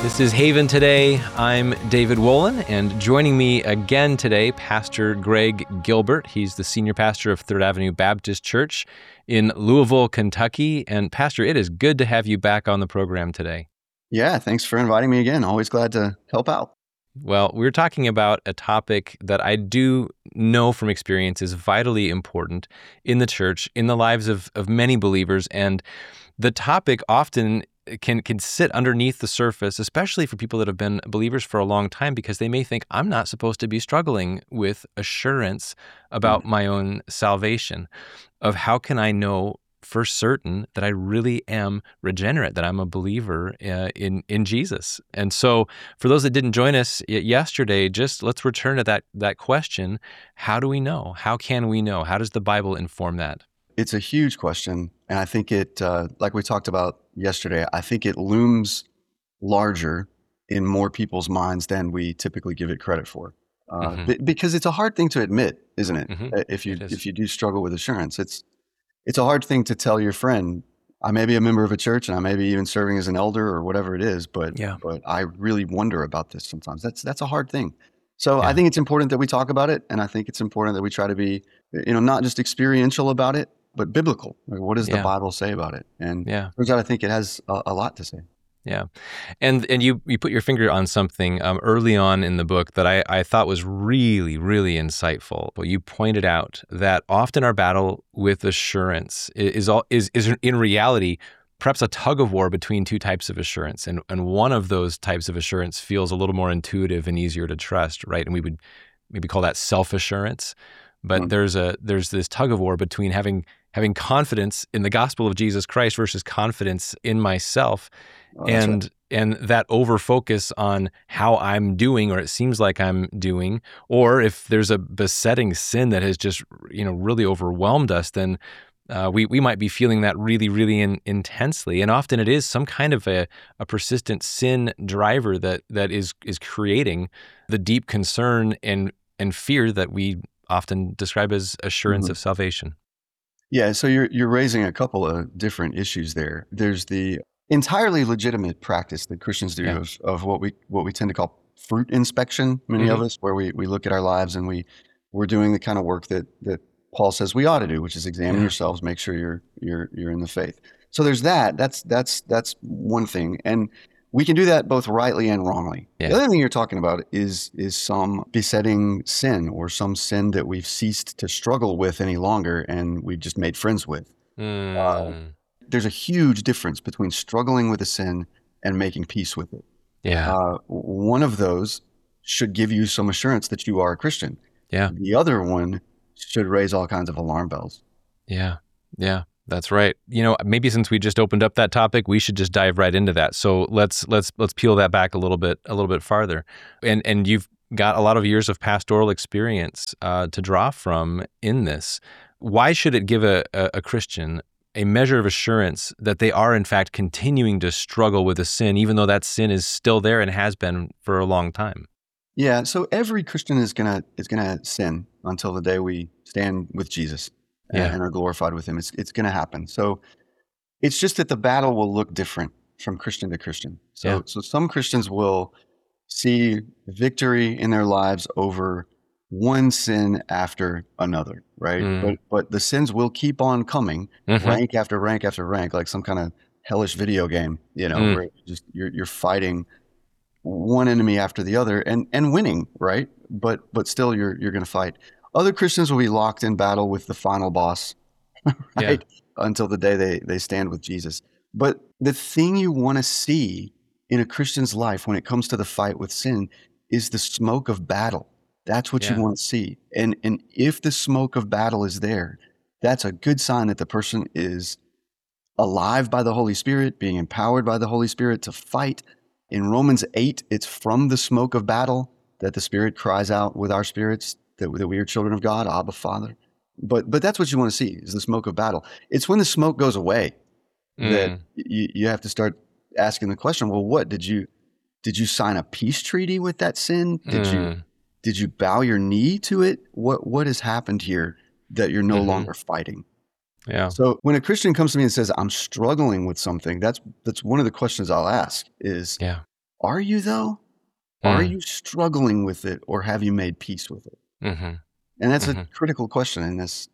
This is Haven Today. I'm David Wolin, and joining me again today, Pastor Greg Gilbert. He's the senior pastor of Third Avenue Baptist Church in Louisville, Kentucky. And Pastor, it is good to have you back on the program today. Yeah, thanks for inviting me again. Always glad to help out. Well, we're talking about a topic that I do know from experience is vitally important in the church, in the lives of many believers. And the topic often can sit underneath the surface, especially for people that have been believers for a long time, because they may think, I'm not supposed to be struggling with assurance about my own salvation, of how can I know for certain that I really am regenerate, that I'm a believer in Jesus. And so for those that didn't join us yesterday, just let's return to that question. How do we know? How can we know? How does the Bible inform that? It's a huge question. And I think it, like we talked about yesterday, I think it looms larger in more people's minds than we typically give it credit for. Because it's a hard thing to admit, isn't it? If you do struggle with assurance, it's a hard thing to tell your friend, I may be a member of a church and I may be even serving as an elder or whatever it is, but I really wonder about this sometimes. That's a hard thing. So I think it's important that we talk about it, and I think it's important that we try to be, not just experiential about it, but biblical. Like, what does the Bible say about it? And turns out I think it has a lot to say. Yeah. And you put your finger on something early on in the book that I thought was really, really insightful. Well, you pointed out that often our battle with assurance is in reality perhaps a tug of war between two types of assurance. And one of those types of assurance feels a little more intuitive and easier to trust, right? And we would maybe call that self-assurance. But there's this tug of war between having confidence in the gospel of Jesus Christ versus confidence in myself. And that over focus on how I'm doing, or it seems like I'm doing, or if there's a besetting sin that has just really overwhelmed us, then we might be feeling that really, really intensely. And often it is some kind of a persistent sin driver that is creating the deep concern and fear that we often describe as assurance of salvation. Yeah, so you're raising a couple of different issues there. There's the entirely legitimate practice that Christians do of what we tend to call fruit inspection, many of us, where we look at our lives and we're doing the kind of work that Paul says we ought to do, which is examine yourselves, make sure you're in the faith. So there's that. That's one thing. And we can do that both rightly and wrongly. Yeah. The other thing you're talking about is some besetting sin, or some sin that we've ceased to struggle with any longer and we've just made friends with. There's a huge difference between struggling with a sin and making peace with it. Yeah. One of those should give you some assurance that you are a Christian. Yeah. The other one should raise all kinds of alarm bells. Yeah. Yeah. That's right. Maybe since we just opened up that topic, we should just dive right into that. So let's peel that back a little bit farther. And you've got a lot of years of pastoral experience to draw from in this. Why should it give a Christian a measure of assurance that they are in fact continuing to struggle with a sin, even though that sin is still there and has been for a long time? Yeah. So every Christian is gonna sin until the day we stand with Jesus. And are glorified with him. It's going to happen. So it's just that the battle will look different from Christian to Christian. So some Christians will see victory in their lives over one sin after another, right? But the sins will keep on coming, rank after rank after rank, like some kind of hellish video game, where you're fighting one enemy after the other and winning, right? But still you're going to fight. Other Christians will be locked in battle with the final boss, right? Until the day they stand with Jesus. But the thing you want to see in a Christian's life when it comes to the fight with sin is the smoke of battle. That's what you want to see. And if the smoke of battle is there, that's a good sign that the person is alive by the Holy Spirit, being empowered by the Holy Spirit to fight. In Romans 8, it's from the smoke of battle that the Spirit cries out with our spirits that we are children of God, Abba, Father. But that's what you want to see, is the smoke of battle. It's when the smoke goes away that you have to start asking the question, well, what? Did you sign a peace treaty with that sin? Did you bow your knee to it? What has happened here that you're no longer fighting? Yeah. So when a Christian comes to me and says, I'm struggling with something, that's one of the questions I'll ask is, Are you though? Are you struggling with it, or have you made peace with it? Mm-hmm. And that's a critical question in this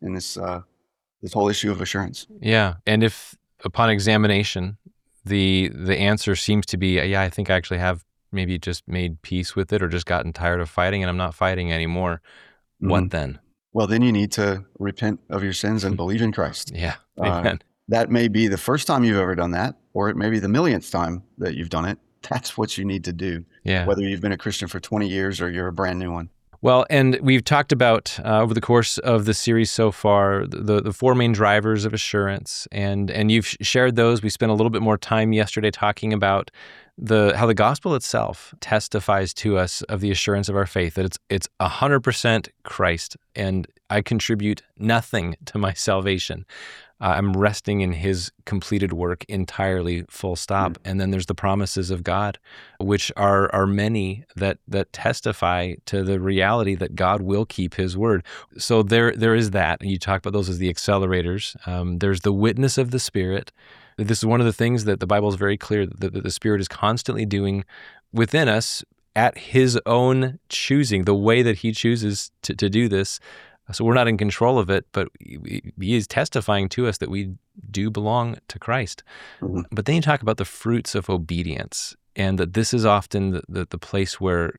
whole issue of assurance. Yeah, and if upon examination, the answer seems to be, yeah, I think I actually have maybe just made peace with it, or just gotten tired of fighting, and I'm not fighting anymore. What then? Well, then you need to repent of your sins and believe in Christ. Yeah, amen. That may be the first time you've ever done that, or it may be the millionth time that you've done it. That's what you need to do, whether you've been a Christian for 20 years or you're a brand new one. Well, and we've talked about over the course of the series so far the four main drivers of assurance, and you've shared those. We spent a little bit more time yesterday talking about how the gospel itself testifies to us of the assurance of our faith, that it's 100% Christ, and I contribute nothing to my salvation. I'm resting in his completed work entirely, full stop. And then there's the promises of God, which are many that testify to the reality that God will keep his word. So there is that. And you talk about those as the accelerators. There's the witness of the Spirit. This is one of the things that the Bible is very clear that the Spirit is constantly doing within us at his own choosing, the way that he chooses to do this. So we're not in control of it, but he is testifying to us that we do belong to Christ. Mm-hmm. But then you talk about the fruits of obedience, and that this is often the place where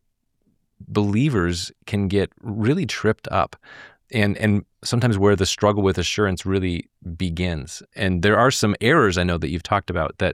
believers can get really tripped up, and sometimes where the struggle with assurance really begins. And there are some errors I know that you've talked about that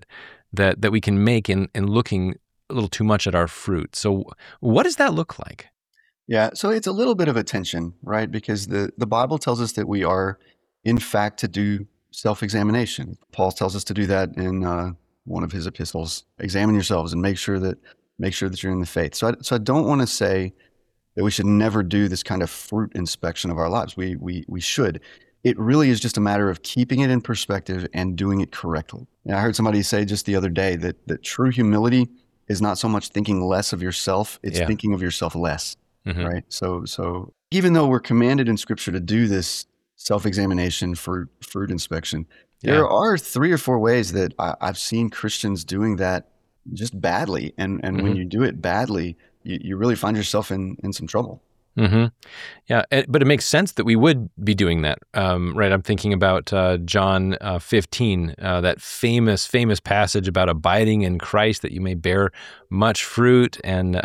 we can make in looking a little too much at our fruit. So what does that look like? Yeah, so it's a little bit of a tension, right? Because the Bible tells us that we are, in fact, to do self-examination. Paul tells us to do that in one of his epistles. Examine yourselves and make sure that you're in the faith. So I don't want to say that we should never do this kind of fruit inspection of our lives. We should. It really is just a matter of keeping it in perspective and doing it correctly. And I heard somebody say just the other day that true humility is not so much thinking less of yourself; it's thinking of yourself less. Mm-hmm. Right. So even though we're commanded in Scripture to do this self-examination for fruit inspection, there are 3 or 4 ways that I've seen Christians doing that just badly. And when you do it badly, you really find yourself in some trouble. Mm-hmm. Yeah, but it makes sense that we would be doing that, right? I'm thinking about John 15, that famous passage about abiding in Christ, that you may bear much fruit, and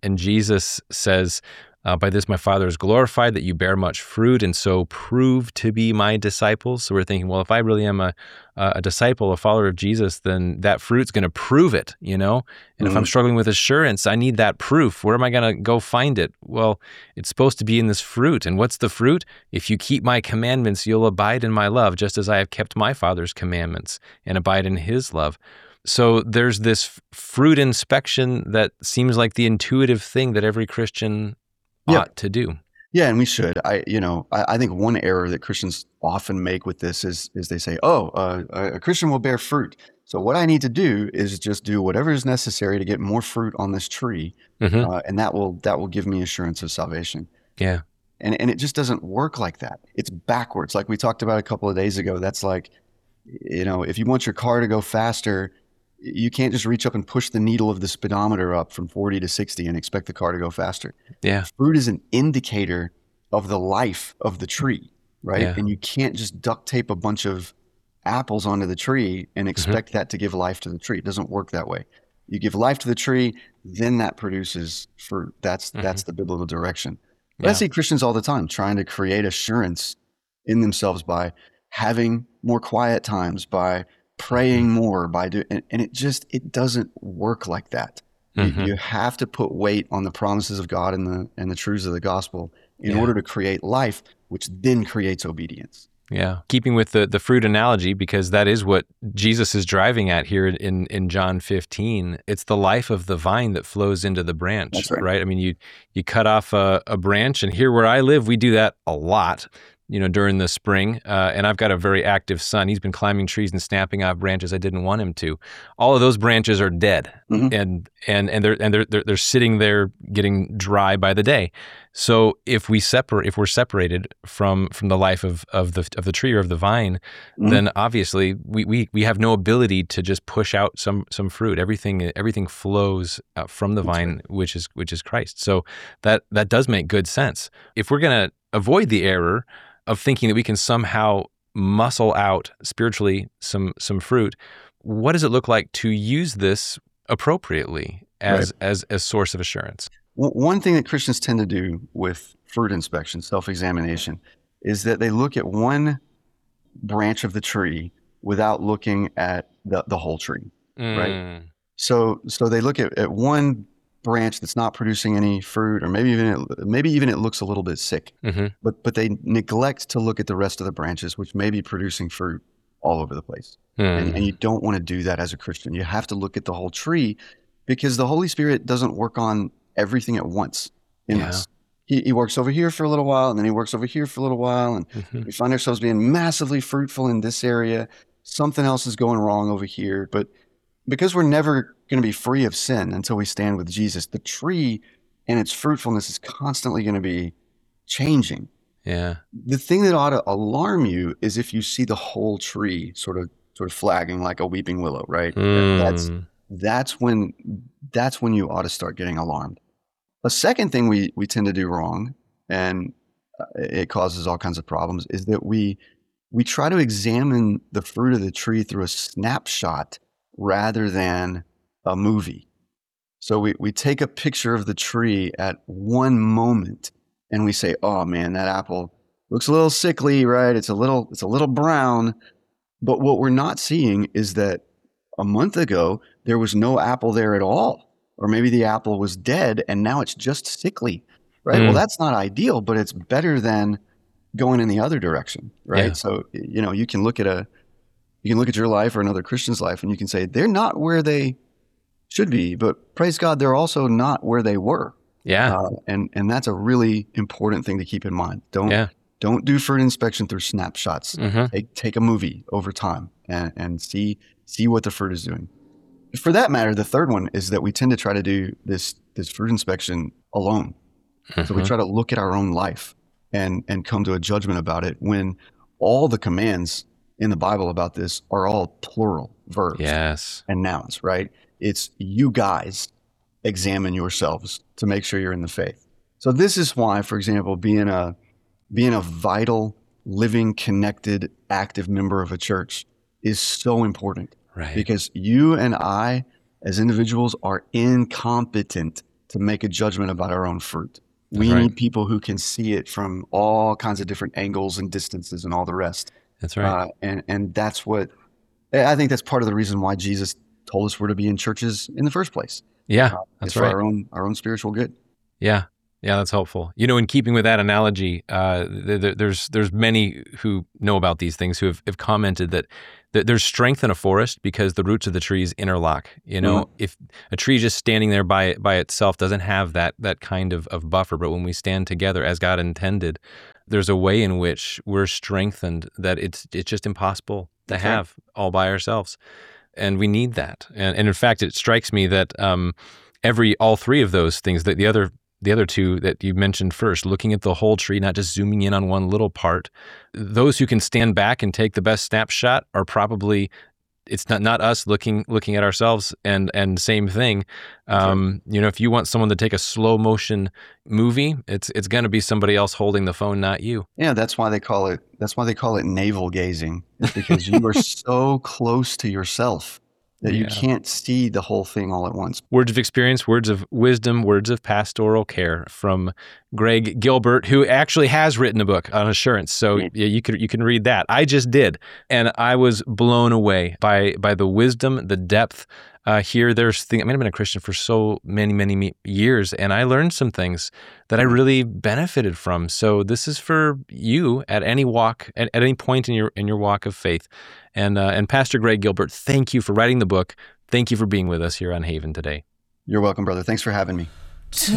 Jesus says, by this my Father is glorified, that you bear much fruit, and so prove to be my disciples. So we're thinking, well, if I really am a disciple, a follower of Jesus, then that fruit's going to prove it, And if I'm struggling with assurance, I need that proof. Where am I going to go find it? Well, it's supposed to be in this fruit. And what's the fruit? If you keep my commandments, you'll abide in my love, just as I have kept my Father's commandments and abide in his love. So there's this fruit inspection that seems like the intuitive thing that every Christian ought to do. Yeah, and we should. I think one error that Christians often make with this is they say, a Christian will bear fruit. So what I need to do is just do whatever is necessary to get more fruit on this tree, and that will give me assurance of salvation. Yeah. And it just doesn't work like that. It's backwards. Like we talked about a couple of days ago, that's like, if you want your car to go faster, you can't just reach up and push the needle of the speedometer up from 40 to 60 and expect the car to go faster. Yeah. Fruit is an indicator of the life of the tree, right? Yeah. And you can't just duct tape a bunch of apples onto the tree and expect that to give life to the tree. It doesn't work that way. You give life to the tree, then that produces fruit. That's the biblical direction. But I see Christians all the time trying to create assurance in themselves by having more quiet times, by praying more, and it doesn't work like that. You have to put weight on the promises of God and the truths of the gospel in order to create life, which then creates obedience. Yeah. Keeping with the fruit analogy, because that is what Jesus is driving at here in John 15. It's the life of the vine that flows into the branch. That's right. I mean, you cut off a branch, and here where I live, we do that a lot. During the spring, and I've got a very active son. He's been climbing trees and snapping off branches I didn't want him to. All of those branches are dead, and they're sitting there getting dry by the day. So if we're separated from the life of the tree or of the vine, then obviously we have no ability to just push out some fruit. Everything flows from the vine, which is Christ. So that does make good sense. If we're going to avoid the error of thinking that we can somehow muscle out spiritually some fruit, what does it look like to use this appropriately as a source of assurance? One thing that Christians tend to do with fruit inspection, self-examination, is that they look at one branch of the tree without looking at the whole tree, right? So they look at one branch that's not producing any fruit, or maybe even it looks a little bit sick, but they neglect to look at the rest of the branches, which may be producing fruit all over the place. And you don't want to do that as a Christian. You have to look at the whole tree, because the Holy Spirit doesn't work on everything at once in us. He works over here for a little while, and then he works over here for a little while, and we find ourselves being massively fruitful in this area. Something else is going wrong over here. But because we're never going to be free of sin until we stand with Jesus, the tree and its fruitfulness is constantly going to be changing. Yeah. The thing that ought to alarm you is if you see the whole tree sort of flagging like a weeping willow, right? That's when you ought to start getting alarmed. A second thing we tend to do wrong, and it causes all kinds of problems, is that we try to examine the fruit of the tree through a snapshot rather than a movie. So we take a picture of the tree at one moment and we say, oh man, that apple looks a little sickly, right? It's a little brown. But what we're not seeing is that a month ago, there was no apple there at all. Or maybe the apple was dead and now it's just sickly, right? Well, that's not ideal, but it's better than going in the other direction, right? Yeah. So, you can look at your life or another Christian's life and you can say, they're not where they should be, but praise God, they're also not where they were. Yeah. And that's a really important thing to keep in mind. Don't do fruit inspection through snapshots. Take a movie over time and see what the fruit is doing. For that matter, the third one is that we tend to try to do this fruit inspection alone. So we try to look at our own life and come to a judgment about it, when all the commands in the Bible about this are all plural verbs and nouns, right? It's you guys examine yourselves to make sure you're in the faith. So this is why, for example, being a vital, living, connected, active member of a church is so important. Right. Because you and I, as individuals, are incompetent to make a judgment about our own fruit. We need people who can see it from all kinds of different angles and distances and all the rest. That's right. And that's what, I think that's part of the reason why Jesus told us we're to be in churches in the first place. Yeah, that's right. For our own spiritual good. Yeah. Yeah, that's helpful. In keeping with that analogy, there's many who know about these things who have commented that there's strength in a forest because the roots of the trees interlock. If a tree just standing there by itself doesn't have that kind of buffer, but when we stand together as God intended, there's a way in which we're strengthened that it's just impossible to have all by ourselves, and we need that. And in fact, it strikes me that all three of those things, that the other two that you mentioned first, looking at the whole tree, not just zooming in on one little part, those who can stand back and take the best snapshot are probably, it's not us looking at ourselves, and same thing. If you want someone to take a slow motion movie, it's going to be somebody else holding the phone, not you. Yeah, that's why they call it navel gazing. It's because you are so close to yourself that you can't see the whole thing all at once. Words of experience, words of wisdom, words of pastoral care from Greg Gilbert, who actually has written a book on assurance. So you can read that. I just did, and I was blown away by the wisdom, the depth. Here, I've been a Christian for so many years, and I learned some things that I really benefited from. So this is for you at any walk, at any point in your walk of faith. And Pastor Greg Gilbert, thank you for writing the book. Thank you for being with us here on Haven today. You're welcome, brother. Thanks for having me.